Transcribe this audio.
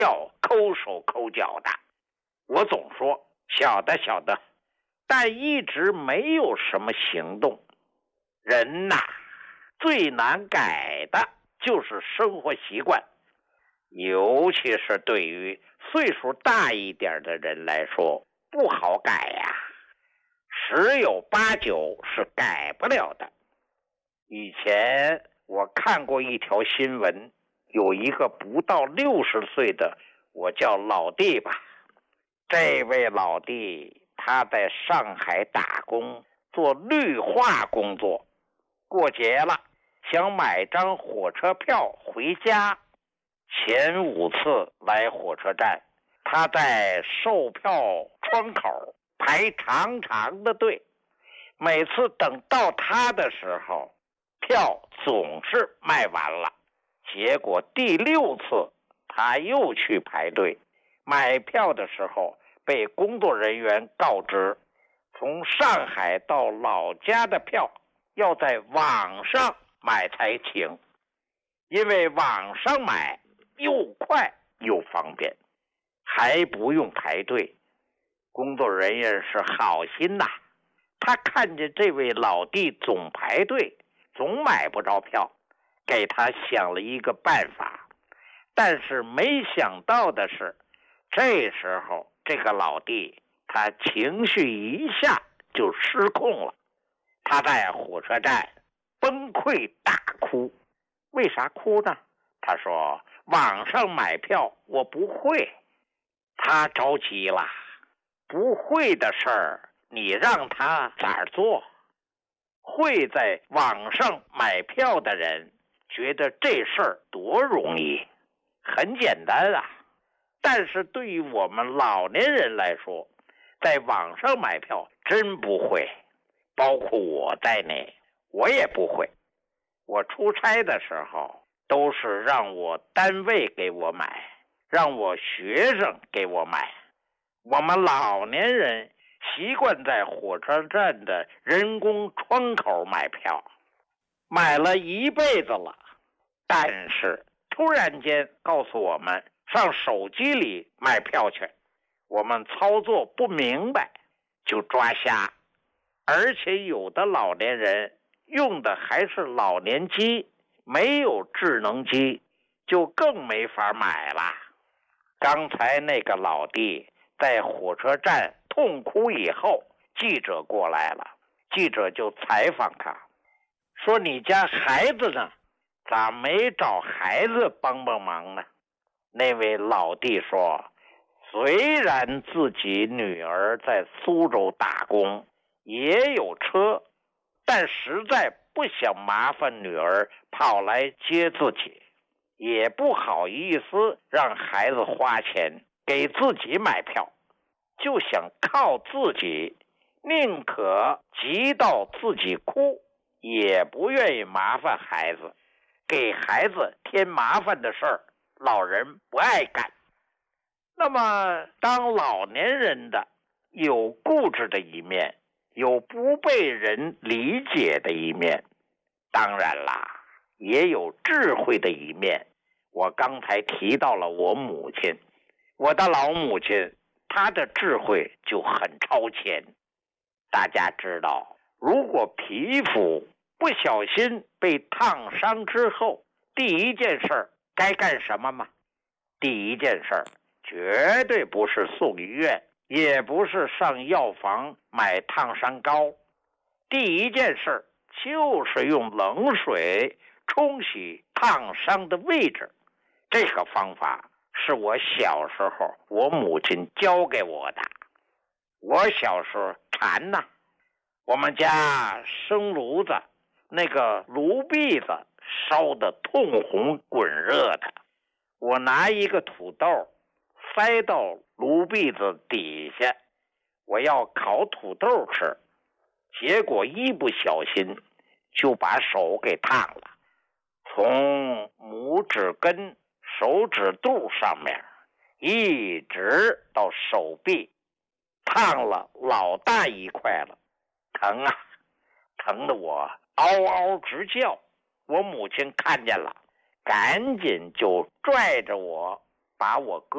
票抠手抠脚的。我总说晓得，但一直没有什么行动。人呐，最难改的就是生活习惯，尤其是对于岁数大一点的人来说，不好改呀，十有八九是改不了的。以前我看过一条新闻，有一个不到60岁的，我叫老弟吧，这位老弟他在上海打工，做绿化工作，过节了想买张火车票回家，前5次来火车站，他在售票窗口排长长的队，每次等到他的时候，票总是卖完了。结果第6次他又去排队买票的时候，被工作人员告知，从上海到老家的票要在网上买才行，因为网上买又快又方便，还不用排队。工作人员是好心呐，他看见这位老弟总排队，总买不着票，给他想了一个办法。但是没想到的是，这时候这个老弟他情绪一下就失控了，他在火车站崩溃大哭。为啥哭呢？他说网上买票我不会。他着急了，不会的事儿你让他咋儿做？会在网上买票的人觉得这事儿多容易，很简单啊。但是对于我们老年人来说，在网上买票真不会，包括我在内，我也不会。我出差的时候都是让我单位给我买，让我学生给我买。我们老年人习惯在火车站的人工窗口买票，买了一辈子了，但是突然间告诉我们上手机里买票去，我们操作不明白就抓瞎，而且有的老年人用的还是老年机，没有智能机，就更没法买了。刚才那个老弟在火车站痛哭以后，记者过来了，记者就采访他，说你家孩子呢？咋没找孩子帮帮忙呢？那位老弟说，虽然自己女儿在苏州打工，也有车，但实在不想麻烦女儿跑来接自己，也不好意思让孩子花钱给自己买票，就想靠自己，宁可急到自己哭，也不愿意麻烦孩子。给孩子添麻烦的事儿，老人不爱干。那么当老年人的有固执的一面，有不被人理解的一面，当然啦，也有智慧的一面。我刚才提到了我母亲，我的老母亲，她的智慧就很超前。大家知道，如果皮肤不小心被烫伤之后，第一件事该干什么吗？第一件事绝对不是送医院，也不是上药房买烫伤膏，第一件事就是用冷水冲洗烫伤的位置。这个方法是我小时候我母亲教给我的。我小时候馋呐，我们家生炉子，那个炉篦子烧得通红滚热的，我拿一个土豆塞到炉篦子底下，我要烤土豆吃，结果一不小心就把手给烫了，从拇指根手指肚上面一直到手臂，烫了老大一块了，疼啊，疼得我嗷嗷直叫。我母亲看见了，赶紧就拽着我把我哥